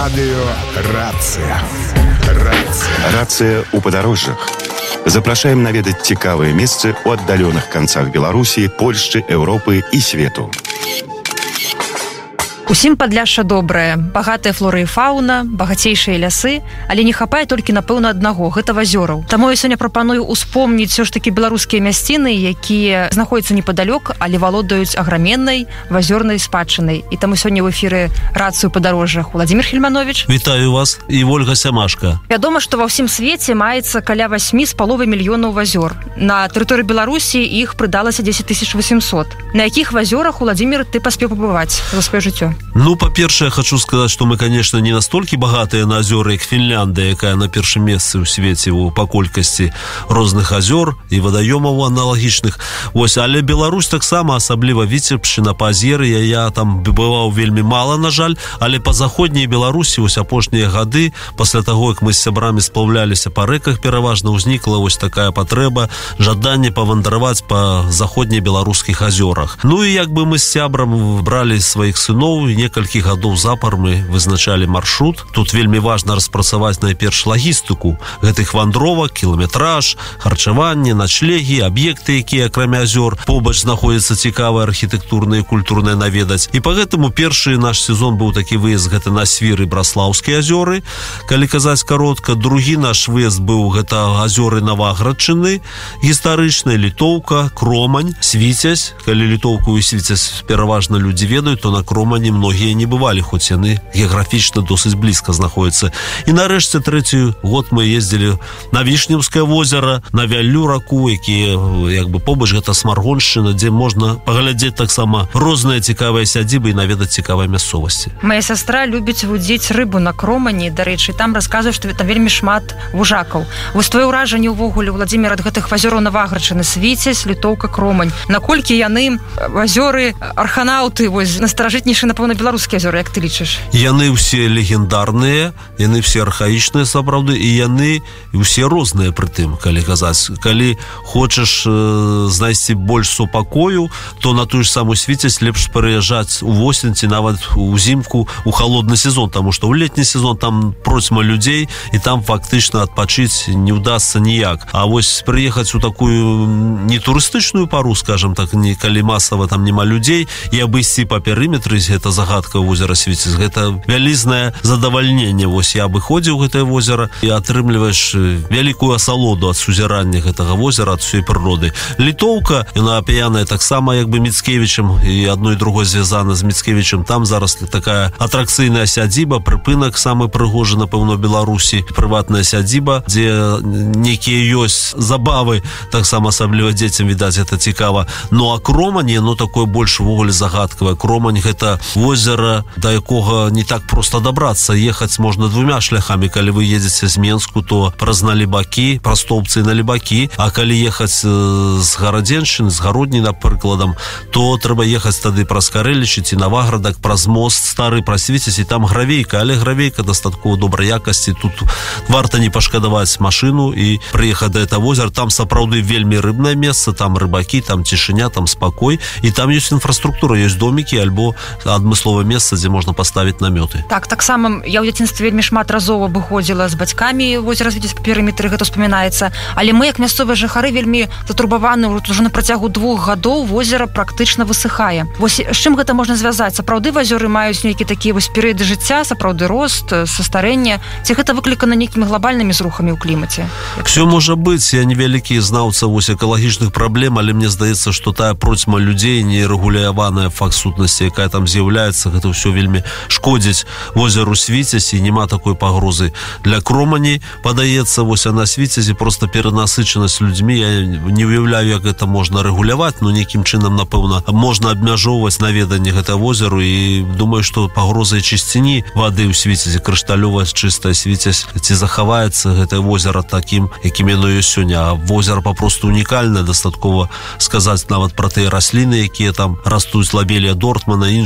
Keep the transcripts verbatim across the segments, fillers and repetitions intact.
Радио «Рация». Рация. Рация у подорожжах. Запрашаем наведаць цікавыя месцы ў аддаленых канцах Беларусі, Польшчы, Еўропы і свету. Усім Падляшша добрае, багатая флора і фауна, багацейшыя лясы, але не хапае толькі, напэўна, аднаго, гэта вазёраў. Таму я сёння прапаную успомніць все ж такі беларускія мясціны, якія знаходзяцца непадалёк, але валодаюць аграменнай вазёрнай спадчынай. І таму сёння ў эфіры «Рацыю падарожжах» Владимир Хельманович. Вітаю вас і Ольга Сямашка. Вядома, што ва ўсім свеце маецца каля васьмі з паловай мільёнаў вазёр. На тэрыторыі Беларусі іх прыдалася дзесяць тысяч восемьсот. На якіх вазёрах, Владимир, ты паспеў пабываць за сваё жыццё? Ну, по-першае, хочу сказать, что мы, конечно, не настолько богатые на озера, как Финляндия, якая на першым месцы ў свеце по колькасці розных озер и водоемов аналагічных. Ось, але Беларусь таксама, асабліва Віцебшчына, Пазер'я, я там бываў вельмі мала, на жаль, але по заходняй Беларусі ось апошнія гады, пасля таго, як мы з сябрамі сплаўляліся па рэках пераважна, узнікла ось такая патрэба, жаданне павандраваць па заходняй беларускіх азёрах. Ну і як бы мы з сябрам бралі сваіх сыноў, некалькі гадоў запар мы вызначалі маршрут. Тут вельмі важна распрацаваць найперш лагістыку гэтых вандровак, кіламетраж, харчаванне, начлегі, аб'екты, якія акрамя азёр побач знаходзяцца цікавыя архітэктурныя і культурныя наведаць. І па гэтаму першы наш сезон быў такі выезд, гэта на Свір і Браслаўскія азёры, калі казаць каротка. Другі наш выезд быў гэта азёры Наваградчыны, гістарычная Літоўка, Кромань, Свіцязь. Калі Літоўку і Свіцязь пераважна людзі ведаюць, то на Кромані многія не бывалі, хоць яны геаграфічна досыць блізка знаходзяцца. І нарэшце трэці год мы ездзілі на Вішнеўскае возера, на Вяллю раку, якія як бы побач гэта Смаргоншчына, дзе можна паглядзець таксама розныя цікавыя сядзібы і наведаць цікавыя мясцовасці. Моя сястра любіць вудзіць рыбу на Кромані, дарэчы, там расказвае, што там вельмі шмат вужакаў. Вось твоё ўражанне ўвогуле, Владимир, ад гэтых азёраў Наваградчыны, Свіцязь, Літоўка, Кромань. Наколькі яны азёры арханаўты, вось настаражытнейшыя, напэўна, беларускія азёры, як ты лічыш? Яны ўсе легендарныя, яны все архаічныя сапраўды, і яны ўсе розныя пры тым, калі казаць. Калі хочаш э, знайсці больш супакою, то на тую ж самую Свіцязь лепш пераязджаць у восень ці нават узімку у халодны сезон, таму што ў летні сезон там процьма людзей, і там фактычна адпачыць не ўдасца ніяк. А вось прыехаць у такую не турыстычную пару, скажем так, не, калі масава там няма людзей, і абысці па перыметры, гэта загадка возера Свіцязь, гэта вялізнае задавальненне. Вось я бы ходзіў гэтае возера і атрымліваеш вялікую асалоду ад сузірання гэтага возера, ад усёй прыроды. Літоўка, яна апяяная таксама як бы Міцкевічам, і адно і другое звязана з Міцкевічам. Там зараз такая атракцыйная сядзіба, прыпынак самы прыгожы, напэўна, Беларусі, прыватная сядзіба, дзе некія ёсць забавы, таксама асабліва дзецям, відаць, гэта цікава. Ну а Кромань, ну такое больш увогуле загадкавае. Кромань гэта возера, да якога не так проста дабрацца. Ехаць можна двумя шляхамі. Калі вы едзеце з Менску, то праз Налібакі, праз Тоўбцы і Налібакі. А калі ехаць з Гарадзеншчыны, з Гародні, напрыкладам, то трэба ехаць тады праз Карэлічы ці Наваградак, праз мост стары, праз Свіцязь, і там гравейка. Але гравейка дастаткова добрай якасці. Тут варта не пашкадаваць машыну і прыехаць да этого возера. Там сапраўды вельмі рыбнае месца, там рыбакі, там цішыня, там спакой. І там ёсць інфраструктура, ёсць домікі альбо адмысловае месца, дзе можна паставіць намёты. Так, таксама я ў дзяцінстве вельмі шмат разоў абыходзіла з бацькамі возера Свіцязь па перыметры, гэта успамінаецца. Але мы, як мясцовыя жыхары, вельмі затурбаваны, ўжо на працягу двух гадоў возера практычна высыхае. Вось з чым гэта можна звязаць? Сапраўды азёры маюць нейкі такія вось перыяды жыцця, сапраўды рост, састарэнне, ці гэта выклікана нейкімі глобальнымі зрухамі ў клімаце? Все можа быць. Я невялікі знаўца вось экалагічных праблем, але мне здаецца, што тая процьма людзей, нерэгуляваная факт сутнасці, якая там з'яўляецца, гэта ўсё вельмі шкодзіць возеру Свіцязь, і няма такой пагрозы. Для Кромані, падаецца, вось на Свіцязі просто перанасычанасць людзьмі. Я не уяўляю, як гэта можна рэгуляваць, но нейкім чынам, напэўна, можна абмяжоўваць наведанне гэтага возеру, і думаю, што пагрозай чысціні вады ў Свіцязі, крышталёвая чыстая Свіцязь, ці захаваецца гэтае возера такім, якім яно ёсць сёння. А возера папросту унікальнае, дастаткова сказаць нават пра тыя расліны, якія там растуць, лабелія Дортмана, іншыя, і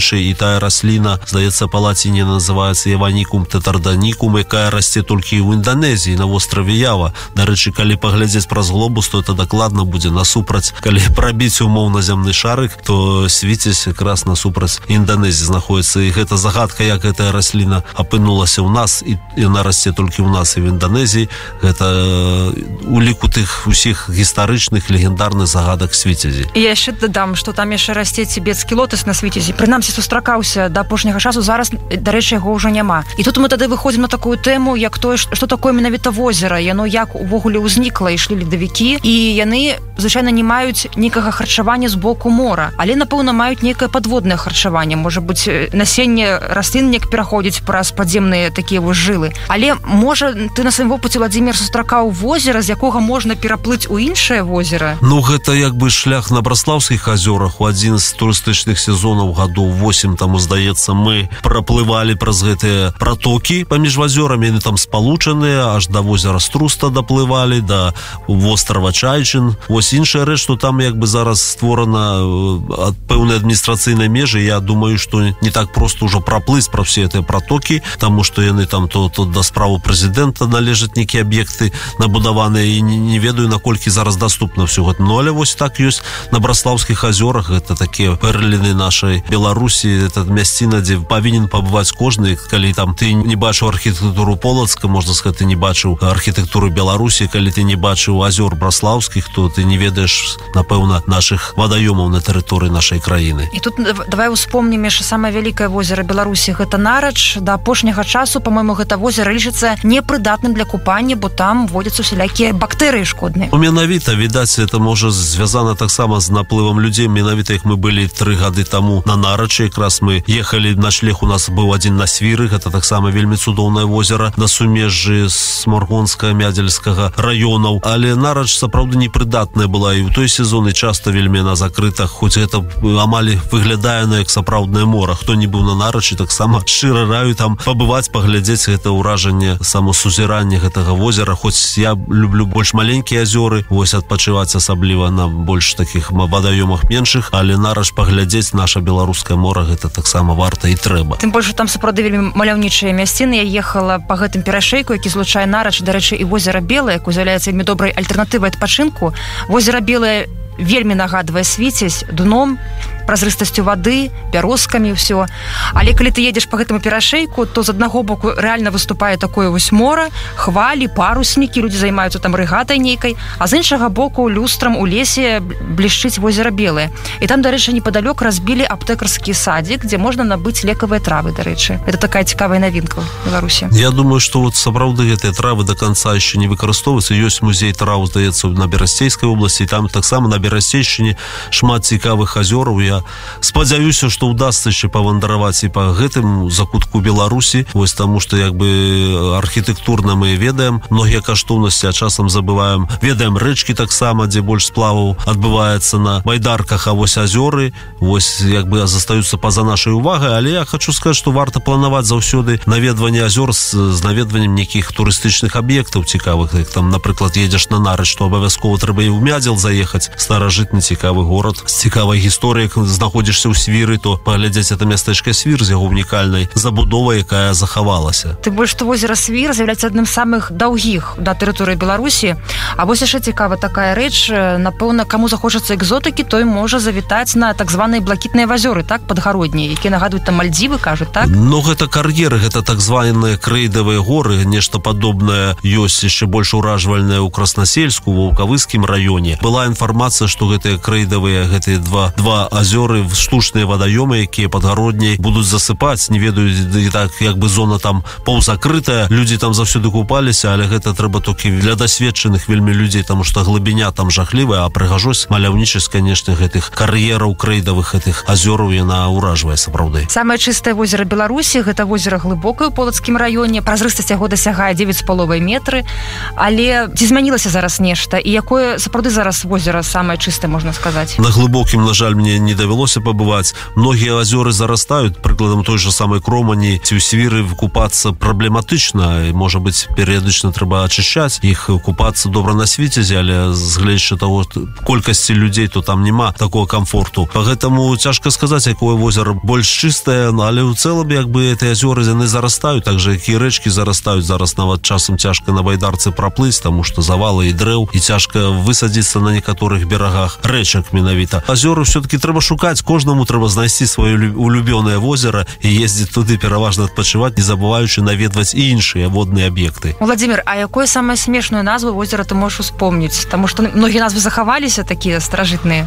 тая расліна, здаецца, па лаціне называецца Яваникум тетарданикум, якая расце толькі ў Інданезіі на востраве Ява. Дарэчы, калі паглядзець праз глобус, то это дакладна будзе насупраць. Калі прабіць умоўна зямны шарык, то свіцесь якраз насупраць Інданезіі знаходіцца. І гэта загадка, як гэтая расліна апынулася ў нас, і яна расце толькі ў нас і в Інданезіі. Гэта у ліку тых усіх гістарычных легендарных загадак свіцязі. І я яшчэ дадам, што там яшчэ расце цібецкі лотас на свіцязі. Прынамсі сустракаўся да апошняга часу, зараз, дарэчы, яго ўжо няма. І тут мы тады выходзім на такую тэму, як тое, што такое менавіта возера, яно як увогуле ўзнікла, ішлі ледавікі, і яны звычайна не маюць нейкага харчавання з боку мора, але напэўна маюць нейкае падводнае харчаванне, можа быць насенне раслін неяк пераходзіць праз падземныя такія вось жылы. Але можа ты на сваім вопыце, Владзімір, сустракаў возера, з якога можна пераплыць у іншае возера? Ну гэта як бы шлях на Браслаўскіх азёрах. У адзін з турыстычных сезонаў гадоў восем таму, здаецца, мы праплывалі праз гэтыя пратокі паміж азёрамі, яны там спалучаныя, аж да возера Струста даплывалі, да вострава Чайчин. Вось іншая рэч, што там як бы зараз створана ад пэўнай адміністрацыйнай межы. Я думаю, што не так проста ўжо праплыць пра все гэтыя пратокі, таму што яны там то, то да справу прэзідэнта належаць нейкія аб'екты набудаваныя, і не, не ведаю, наколькі зараз даступна ўсё гэта. Ну, але вось так ёсць на Браслаўскіх азёрах. Гэта такія пэрліны нашай Беларусі, это мясціна, дзе павінен пабываць кожны. Калі там ты не бачыў архітэктуру Полацка, можна сказаць, ты не бачыў архітэктуру Беларусі. Калі ты не бачыў азёр Браслаўскіх, то ты не ведаеш, напэўна, нашых вадаёмаў на тэрыторыі нашай краіны. І тут давай успомнім яшчэ самае вялікае возера Беларусі, гэта Нарач. Да апошняга часу, па-мойму, гэта возера лічыцца непрыдатным для купання, бо там водзяцца усялякія бактэрыі шкодныя. Менавіта, відаць, это можа звязана таксама з наплывам людзей. Менавіта, як мы былі тры гады таму на Нарачы, якраз мы ехалі, наш шлях у нас быў адзін на Свіры, гэта таксама вельмі цудоўнае возера на сумежжы Сморгонскага, Мядзельскага раёнаў. Але Нарач сапраўды непрыдатная была, і ў той сезон і часта вельмі на закрытах, хоць гэта амаль выглядае на як сапраўднае мора. Хто не быў на Нарачы, таксама шчыра раю там пабываць, паглядзець гэта ўражанне, самасузіранне гэтага возера. Хоць я люблю больш маленькія азёры, вось адпачываць асабліва на больш такіх вадаёмах меншых, але Нарач паглядзець наша беларускае мора, гэта таксама варта і трэба. Тым больш, там сапраўды вельмі маляўнічыя мясціны. Я ехала па гэтым перашэйку, які злучае Нарач, дарэчы, і возера Белае, якое з'яўляецца вельмі добрай альтэрнатывай адпачынку. Возера Белае вельмі нагадвае свіцязь дном, празрыстасцю вады, бярозкамі, ўсё. Але калі ты едзеш па гэтаму перашэйку, то з аднаго боку рэальна выступае такое вось мора, хвалі, паруснікі, людзі займаюцца там рэгатай нейкай, а з іншага боку люстрам у лесе блішчыць возера Белае. І там, дарэчы, непадалёк разбілі аптэкарскі садзік, дзе можна набыць лекавыя травы, дарэчы. Это такая цікавая навінка ў Беларусі. Я думаю, што вот сапраўды гэтыя травы да канца яшчэ не выкарыстоўваюцца. Ёсць музей траў, здаецца, на Берасцейскай вобласці, там таксама на Берасцейшчыне шмат цікавых азёраў. Я спадзяюся, што ўдасца яшчэ павандраваць і па гэтым закутку Беларусі, вось таму што як бы архітэктурна мы ведаем многія каштоўнасці, а часам забываем. Ведаем рэчкі таксама, дзе больш сплаваў адбываецца на байдарках, а вось азёры вось як бы застаюцца па-за нашай увагай. Але я хочу сказаць, што варта планаваць заўсёды наведванне азёр з, з наведваннем нейкіх турыстычных аб'ектаў цікавых. Як там, напрыклад, едзеш на Нарач, што абавязкова трэба і ў Мядзел заехаць, старажытны цікавы горад з цікавай гісторыяй. Знаходзішся ў Свіры, то паглядзець это мястэчка Свір з яго унікальнай забудовай, якая захавалася. Тым больш, што возера Свір з'яўляецца адным з самых даўгіх да тэрыторыі Беларусі. А вось яшчэ цікава такая рэч, напэўна, каму захочацца экзотыкі, той можа завітаць на так званыя блакітныя азёры, так, падгароднія, якія нагадваюць там Мальдзівы, кажуць, так? Ну, гэта кар'еры, гэта так званыя крэйдавыя горы, нешта падобнае ёсць яшчэ больш уражвальнае ў Краснасельску, у Ваўкавыскім раёне. Была інфармацыя, што гэтыя крэйдавыя, гэтыя два, два азёры, штучныя вадаёмы, якія падгародней будуць засыпаць. Не ведаю, і так як бы зона там паўзакрытая, людзі там заўсёды купаліся, але гэта трэба толькі для дасведчаных вельмі людзей, таму што глыбіня там жахлівая, а прыгажосць, маляўнічасць, канешне, гэтых кар'ераў крэйдавых, гэтых азёраў яна ўражвае сапраўды. Самае чыстае возера Беларусі, гэта возера Глыбокае ў Полацкім раёне, празрыстасць яго дасягае дзевяць з паловай метры. Але ці змянілася зараз нешта, і якое сапраўды зараз возера самае чыстае, можна сказаць? На Глыбокім, на жаль, мне не давялося пабываць. Многія азёры зарастаюць, прыкладам той же самой Кромані ці ў Свіры купацца праблематычна, і, можа быць, перыядычна трэба ачышчаць іх, купацца добра на Свіцезе, але згледзячы таго колькасці людзей, то там няма такого комфорту. Поэтому цяжка сказаць, якое возера больш чыстае, але ў цэлым як бы эти азёры яны зарастаюць, так же як і рэчкі зарастаюць. Зараз нават часам цяжка на байдарцы праплыць, таму што завалы і дрэў, і цяжка высадзіцца на некаторых берагах рэчак менавіта. Азёры все-таки трэба шукаць, кожнаму трэба знайсці сваё улюбёнае возера і ездзіць туды пераважна адпачываць, не забываючы наведваць і іншыя водныя аб'екты. Владимир, а якое самае смешную назву возера ты можаш успомніць? Таму што многія назвы захаваліся такія старажытныя.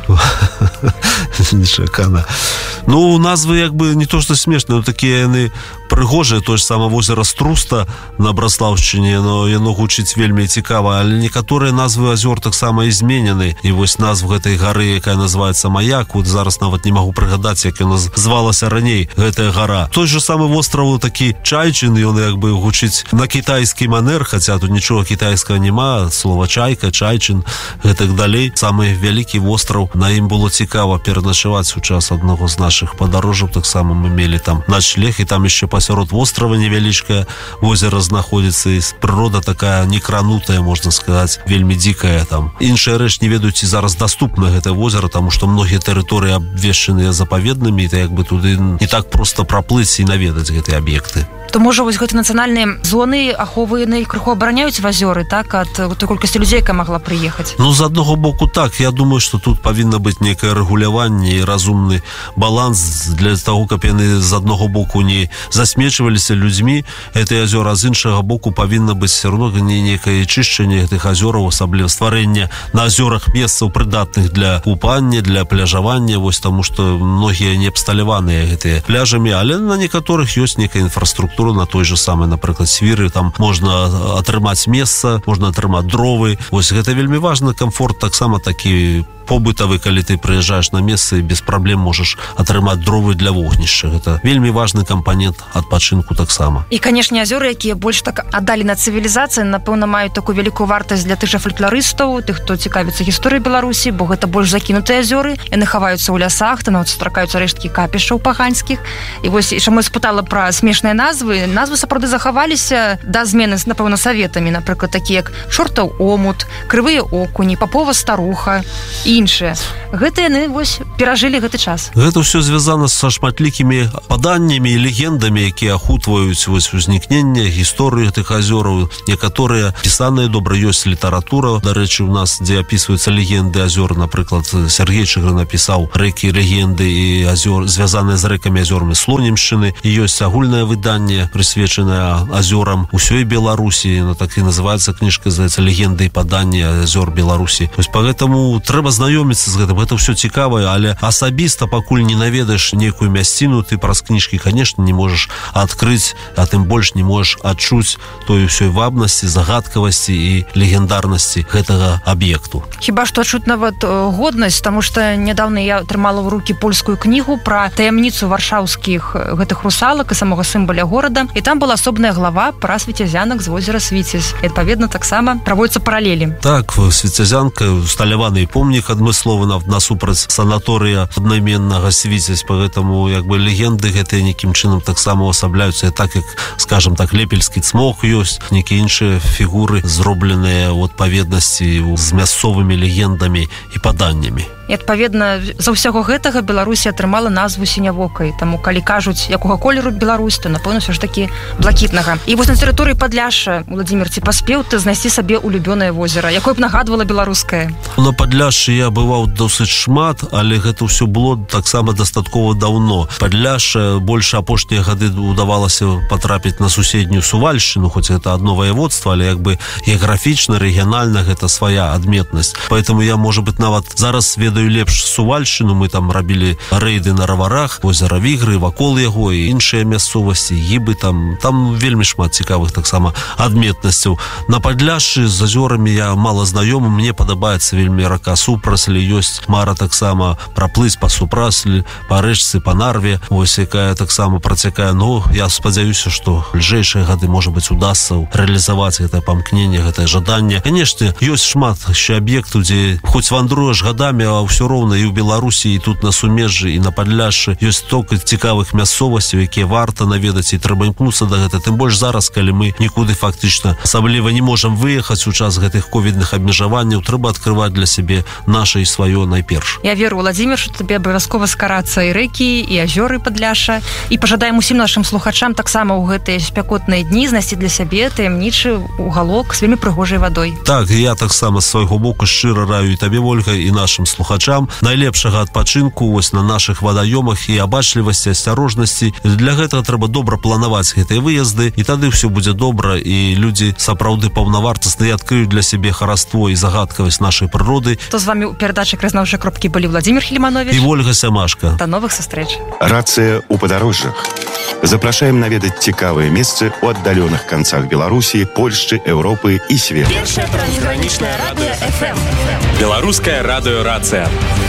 Нечакана. Ну, назвы як бы не то што смешныя, но такія яны прыгожыя. То ж сама возера Струста на Браслаўшчыне, но яно гучыць вельмі цікава, але некаторыя назвы азёр таксама зменены. І вось назву гэтай гары, якая называецца Маяк, вот зараз нават не магу прыгадаць, як яна звалася раней, гэтая гара. Той же самы востраў такі Чайчин, ён як бы гучыць на кітайскі манер, хаця тут нічога кітайскага няма, слова чайка, Чайчин, гэтак далей. Самы вялікі востраў, на ім было цікава пераначаваць у час аднаго з нашых падарожжаў. Таксама мы мелі там ночлег, і там яшчэ пасярод вострава невялічкае возера знаходзіцца, і прырода такая некранутая, можна сказаць, вельмі дзікая там. Іншая рэч, не ведаю, ці зараз даступна гэта возера, таму што многія тэрыторыі абвешчаныя запаведнымі, і як бы туды не так проста праплыць і наведаць гэтыя аб'екты. То можа вось гэты нацыянальныя зоны ахованы крыху абараняюць вазёры, так, ад той колькасці людзей, якая магла прыехаць? Ну, з аднаго боку так. Я думаю, што тут павінна быць некае рэгуляванне і разумны баланс для таго, каб яны з аднаго боку не засмечваліся людзьмі гэтыя азёры, а з іншага боку павінна быць все равно не некае чышчанне гэтых азёраў, асабліва стварэнне на азёрах месцаў прыдатных для купання, для пляжавання, вось таму што многія не абсталяваныя гэтыя пляжамі, але на некаторых ёсць некая інфраструктура, на той же самой, напрыклад, Свіры, там можна атрымаць месца, можна атрымаць дровы. Вось гэта вельмі важны камфорт, таксама такі побытавы, калі ты прыязджаеш на месца і без праблем можаш атрымаць дровы для вогнішча. Гэта вельмі важны кампанент адпачынку таксама. І, канешне, азёры, якія больш так аддалена цывілізацыі, напэўна, маюць такую вялікую вартасць для тых жа фалькларыстаў, тых, хто цікавіцца гісторыяй Беларусі, бо гэта больш закінутыя азёры, яны хаваюцца ў лясах, там нават стракаюцца рэшткі капішаў паганскіх. І вось, і чаму я спытала пра смешныя назвы, назвы сапраўды захаваліся да змены, напэўна, саветамі, напрыклад, такія як Чортаў омут, Крывыя окуні, Папова старуха і іншыя. Гэта яны вось перажылі гэты час. Гэта ўсё звязана са шматлікімі паданнямі і легендамі, якія ахутваюць вось узнікненне гісторыі гэтых азёраў. Некаторыя пісаныя добра, ёсць літаратура, дарэчы, у нас, дзе апісваюцца легенды азёр. Напрыклад, Сергей Чыгры напісаў рэкі, легенды і азёр, звязаныя з рэкамі азёрмі Слонімшчыны. І ёсць агульнае выданне, прысвечанае азёрам усёй Беларусі. Яно так і называецца, кніжка называецца «Легенды і паданні азёр Беларусі». Вось поэтому трэба знаёміцца з гэтым. Гэта ўсё цікавае, але асабіста, пакуль не наведаеш некую мясціну, ты праз кніжкі, конечно, не можаш адкрыць, а тым больш не можаш адчуць той усёй вабнасці, загадкавасці і легендарнасці гэтага аб'екту. Хіба што адчуць нават годнасць, таму што нядаўна я атрымала ў рукі польскую кнігу пра таямніцу варшаўскіх гэтых русалак і самога сімваля горада, і там была асобная глава пра свіцязянак з возера Свіцязь. І, адпаведна, таксама праводзяцца паралелі. Так, свіцязянка, усталяваны помнік адмысловы насупраць санаторыя аднайменнага Свіцязь, поэтому як бы легенды гэтыя некім чынам таксама уасабляюцца, так як, скажем так, Лепельскі цмок ёсць, некія іншыя фігуры зробленыя ў адпаведнасці з мясцовымі легендамі і паданнямі. І, адпаведна, за ўсяго гэтага Беларусі атрымала назву сінявокай. Таму, калі кажуць, якога колеру Беларусь, то, напэўна, ўсё ж такі блакітнага. І вось на тэрыторыі Падляшша, Владимир, ці паспеў ты знайсці сабе улюбёнае возера, якое б нагадвала беларускае? На Падляшшы я бываў досыць шмат, але гэта ўсё было таксама дастаткова даўно. Падляшша больш апошнія гады удавалася патрапіць на суседнюю Сувальшчыну, хоць гэта адно ваяводства, але як бы геаграфічна, рэгіянальна гэта свая адметнасць. Поэтому я, можа быць, нават зараз ведаю лепш Сувальшчыну. Мы там рабілі рэйды на раварах, возера Вігры, вакол яго і іншыя мясцовасці, гібы там. Там вельмі шмат цікавых таксама адметнасцяў. На Падляшшы з азёрамі я мала знаёмы, мне падабаецца вельмі рака Супраслі, ёсць мара таксама праплыць па Супраслі, па рэчцы, па Нарве, ось якая таксама працякае. Ну, я спадзяюся, што бліжэйшыя гады, можа быць, удасца рэалізаваць гэтае памкненне, гэтае жаданне. Канешне, ёсць шмат яшчэ аб'ектаў, дзе хоць вандруеш гадамі, а ўсё роўна і ў Беларусі, і тут на Сумежжы, і на Падляшшы ёсць столькі цікавых мясцовасцяў, якія варта наведаць, і трэба імкнуцца да гэта. Тым больш зараз, калі мы нікуды фактычна асабліва не можам выехаць у час гэтых ковідных абмежаванняў, трэба адкрываць для сябе наша і сваё найперш. Я веру, Владимир, што табе абавязкова скарацца і рэкі, і азёры Падляшша, і пажадаем усім нашым слухачам таксама ў гэтыя спякотныя дні знайсці для сябе таямнічы угалок з вельмі прыгожай вадой. Так, я таксама з свайго боку шчыра раю і табе, Вольга, і нашым слухачам найлепшага адпачынку вось на нашых вадаёмах і абачлівасці, асцярожнасці. Для гэтага трэба добра планаваць гэтыя выезды, і тады ўсё будзе добра, і людзі сапраўды паўнавартасна і адкрыюць для сябе хараство і загадкавасць нашай прыроды. То з вамі ў перадачы «Краязнаўчыя кропкі» былі Владимир Хельманович і Вольга Сямашка. До новых сустрэч. Рацыя ў падарожжах. Запрашаем наведаць цікавыя месцы ў аддаленых канцах Беларусі, Польшчы, Еўропы і свету. Першае трансгранічнае радыё эф эм. Беларускае радыё «Рацыя».